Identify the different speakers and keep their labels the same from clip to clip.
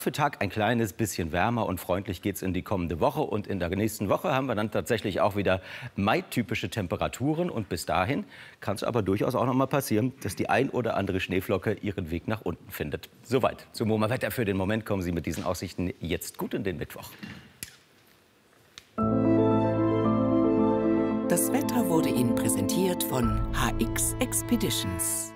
Speaker 1: Für Tag ein kleines bisschen wärmer und freundlich geht es in die kommende Woche. Und in der nächsten Woche haben wir dann tatsächlich auch wieder maitypische Temperaturen. Und bis dahin kann es aber durchaus auch noch mal passieren, dass die ein oder andere Schneeflocke ihren Weg nach unten findet. Soweit zum MoMA-Wetter für den Moment. Kommen Sie mit diesen Aussichten jetzt gut in den Mittwoch.
Speaker 2: Das Wetter wurde Ihnen präsentiert von HX Expeditions.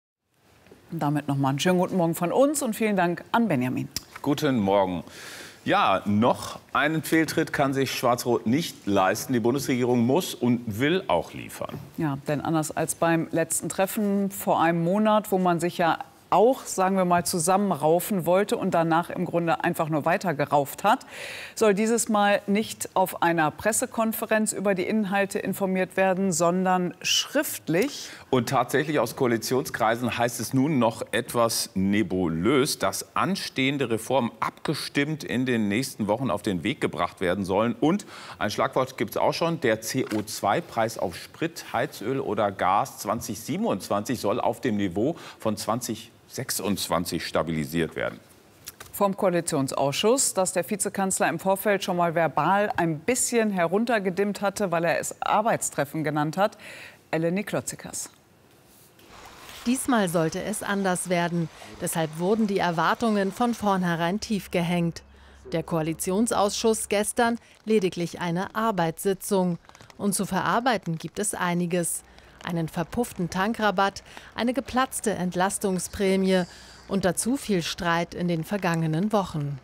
Speaker 3: Damit noch mal einen schönen guten Morgen von uns und vielen Dank an Benjamin.
Speaker 4: Guten Morgen. Ja, noch einen Fehltritt kann sich Schwarz-Rot nicht leisten. Die Bundesregierung muss und will auch liefern.
Speaker 3: Ja, denn anders als beim letzten Treffen vor einem Monat, wo man sich ja auch, sagen wir mal, zusammenraufen wollte und danach im Grunde einfach nur weiter gerauft hat, soll dieses Mal nicht auf einer Pressekonferenz über die Inhalte informiert werden, sondern schriftlich.
Speaker 4: Und tatsächlich aus Koalitionskreisen heißt es nun noch etwas nebulös, dass anstehende Reformen abgestimmt in den nächsten Wochen auf den Weg gebracht werden sollen. Und ein Schlagwort gibt es auch schon, der CO2-Preis auf Sprit, Heizöl oder Gas 2027 soll auf dem Niveau von 2026 stabilisiert werden.
Speaker 3: Vom Koalitionsausschuss, das der Vizekanzler im Vorfeld schon mal verbal ein bisschen heruntergedimmt hatte, weil er es Arbeitstreffen genannt hat. Eleni Klotzikers.
Speaker 5: Diesmal sollte es anders werden. Deshalb wurden die Erwartungen von vornherein tief gehängt. Der Koalitionsausschuss gestern lediglich eine Arbeitssitzung. Und zu verarbeiten gibt es einiges. Einen verpufften Tankrabatt, eine geplatzte Entlastungsprämie und dazu viel Streit in den vergangenen Wochen.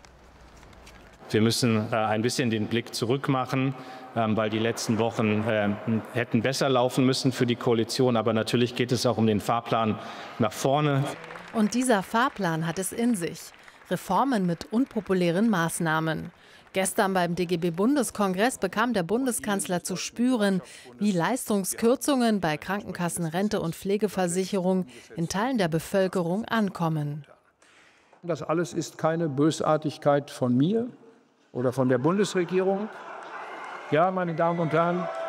Speaker 6: Wir müssen ein bisschen den Blick zurück machen, weil die letzten Wochen hätten besser laufen müssen für die Koalition. Aber natürlich geht es auch um den Fahrplan nach vorne.
Speaker 5: Und dieser Fahrplan hat es in sich. Reformen mit unpopulären Maßnahmen. Gestern beim DGB-Bundeskongress bekam der Bundeskanzler zu spüren, wie Leistungskürzungen bei Krankenkassen, Rente und Pflegeversicherung in Teilen der Bevölkerung ankommen.
Speaker 7: Das alles ist keine Bösartigkeit von mir oder von der Bundesregierung. Ja, meine Damen und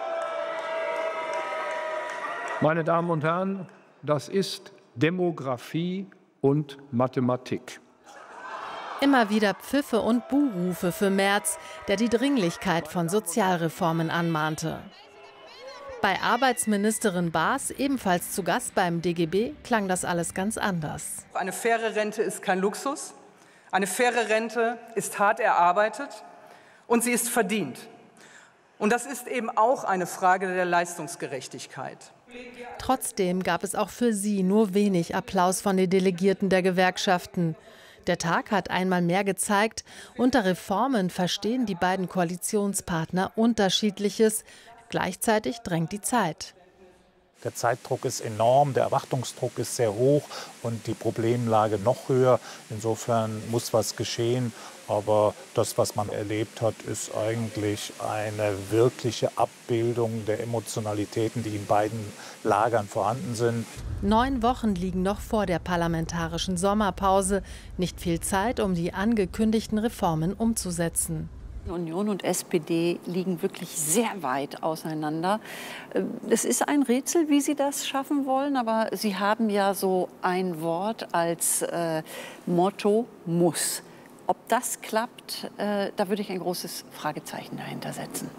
Speaker 7: Herren, das ist Demografie und Mathematik.
Speaker 5: Immer wieder Pfiffe und Buhrufe für Merz, der die Dringlichkeit von Sozialreformen anmahnte. Bei Arbeitsministerin Baas, ebenfalls zu Gast beim DGB, klang das alles ganz anders.
Speaker 8: Eine faire Rente ist kein Luxus. Eine faire Rente ist hart erarbeitet und sie ist verdient. Und das ist eben auch eine Frage der Leistungsgerechtigkeit.
Speaker 5: Trotzdem gab es auch für sie nur wenig Applaus von den Delegierten der Gewerkschaften. Der Tag hat einmal mehr gezeigt, unter Reformen verstehen die beiden Koalitionspartner Unterschiedliches. Gleichzeitig drängt die Zeit.
Speaker 9: Der Zeitdruck ist enorm, der Erwartungsdruck ist sehr hoch und die Problemlage noch höher. Insofern muss was geschehen. Aber das, was man erlebt hat, ist eigentlich eine wirkliche Abbildung der Emotionalitäten, die in beiden Lagern vorhanden sind.
Speaker 5: 9 Wochen liegen noch vor der parlamentarischen Sommerpause. Nicht viel Zeit, um die angekündigten Reformen umzusetzen.
Speaker 10: Union und SPD liegen wirklich sehr weit auseinander. Es ist ein Rätsel, wie Sie das schaffen wollen, aber Sie haben ja so ein Wort als Motto: muss. Ob das klappt, da würde ich ein großes Fragezeichen dahinter setzen.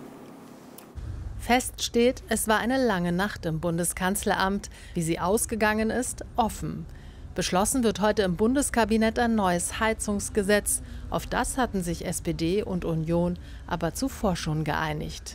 Speaker 5: Fest steht, es war eine lange Nacht im Bundeskanzleramt. Wie sie ausgegangen ist, offen. Beschlossen wird heute im Bundeskabinett ein neues Heizungsgesetz. Auf das hatten sich SPD und Union aber zuvor schon geeinigt.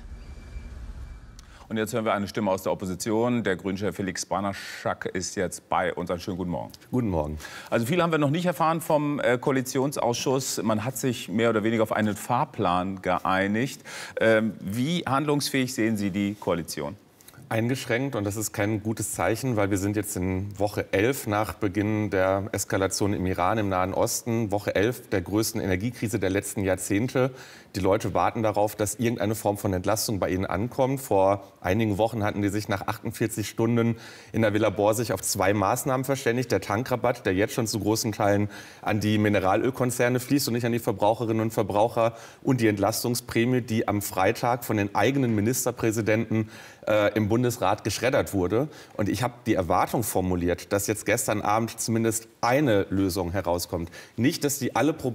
Speaker 4: Und jetzt hören wir eine Stimme aus der Opposition. Der Grünchef Felix Banaschak ist jetzt bei uns. Einen schönen guten Morgen.
Speaker 1: Guten Morgen.
Speaker 4: Also viel haben wir noch nicht erfahren vom Koalitionsausschuss. Man hat sich mehr oder weniger auf einen Fahrplan geeinigt. Wie handlungsfähig sehen Sie die Koalition?
Speaker 11: Eingeschränkt, und das ist kein gutes Zeichen, weil wir sind jetzt in Woche 11 nach Beginn der Eskalation im Iran, im Nahen Osten. Woche 11 der größten Energiekrise der letzten Jahrzehnte. Die Leute warten darauf, dass irgendeine Form von Entlastung bei ihnen ankommt. Vor einigen Wochen hatten die sich nach 48 Stunden in der Villa Borsig auf 2 Maßnahmen verständigt. Der Tankrabatt, der jetzt schon zu großen Teilen an die Mineralölkonzerne fließt und nicht an die Verbraucherinnen und Verbraucher. Und die Entlastungsprämie, die am Freitag von den eigenen Ministerpräsidenten im Bundesrat geschreddert wurde. Und ich habe die Erwartung formuliert, dass jetzt gestern Abend zumindest eine Lösung herauskommt. Nicht, dass die alle Probleme